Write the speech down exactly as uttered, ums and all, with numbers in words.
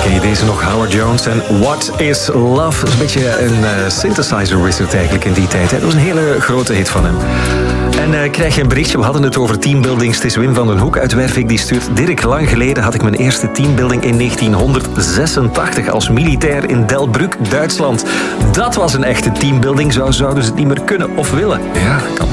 Ken je deze nog? Howard Jones en What is Love? Dat is een beetje een uh, synthesizer wizard eigenlijk in die tijd. Hè? Dat was een hele grote hit van hem. En uh, krijg je een berichtje, we hadden het over teambuildings. Het is Wim van den Hoek uit Wervik die stuurt. Dirk, lang geleden had ik mijn eerste teambuilding in negentienhonderdzesentachtig als militair in Delbrück, Duitsland. Dat was een echte teambuilding. Zo zouden ze het niet meer kunnen of willen. Ja, kan